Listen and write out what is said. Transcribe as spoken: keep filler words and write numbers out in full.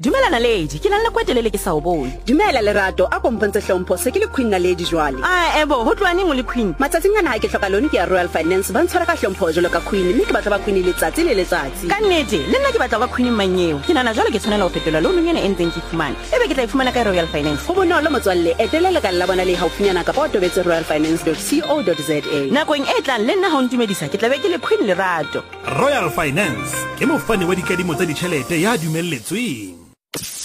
Dumela Naledi, ke nang le kwetelele ke sa o bone. Dumela Lerato, a kompontse hlompho se ke le Queen Naledi jwale. Ah ebo, ho tloane mo le Queen. Matsatsing ana ha ke hloka lone ke ya Royal Finance ba ntshwara ka hlompho jalo ka Queen, mme ke batla ba Queen letsatsi le letsatsi. Ka nnete, le nna ke batla ba Queen manyeo. Ke nana jwale ke tshwanela ho fetola loan ena e ntseng ke fumana. Ebe ke tla e fumana ka Royal Finance. Ho bonolo motswalle, etela le ka la bona le haufinyana ka ba tobetse royal finance dot co dot za. Nakong e tlang le nna ha o ntumedisa ke tla be ke le Queen Lerato. Royal Finance ke mofani wa dikadimo tsa ditjhelete ya dumelletsweng.